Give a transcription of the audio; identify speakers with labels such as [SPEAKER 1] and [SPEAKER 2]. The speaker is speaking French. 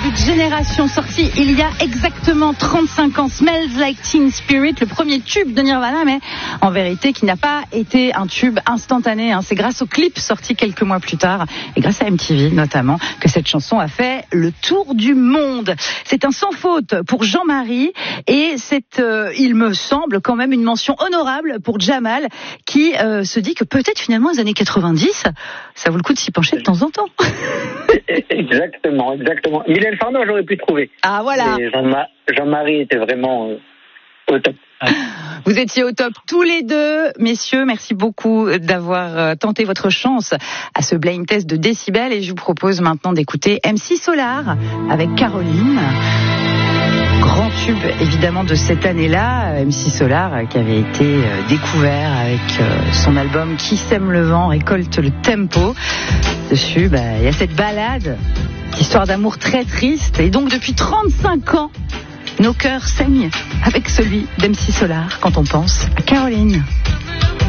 [SPEAKER 1] début de génération, sorti il y a exactement 35 ans. Smells Like Teen Spirit, le premier tube de Nirvana, mais en vérité qui n'a pas été un tube instantané. C'est grâce au clip sorti quelques mois plus tard, et grâce à MTV notamment, que cette chanson a fait le tour du monde. C'est un sans faute pour Jean-Marie, et c'est, il me semble, quand même une mention honorable pour Jamal, qui se dit que peut-être finalement les années 90, ça vaut le coup de s'y pencher de temps en temps.
[SPEAKER 2] Exactement. Mylène Farmer, j'aurais pu trouver.
[SPEAKER 1] Ah voilà.
[SPEAKER 2] Et Jean-Marie était vraiment au top.
[SPEAKER 1] Vous étiez au top tous les deux, messieurs. Merci beaucoup d'avoir tenté votre chance à ce blind test de décibels. Et je vous propose maintenant d'écouter MC Solar avec Caroline. Grand tube évidemment de cette année-là, MC Solar qui avait été découvert avec son album Qui sème le vent récolte le tempo. Dessus, il y a cette ballade, histoire d'amour très triste. Et donc depuis 35 ans, nos cœurs saignent avec celui d'MC Solar quand on pense à Caroline.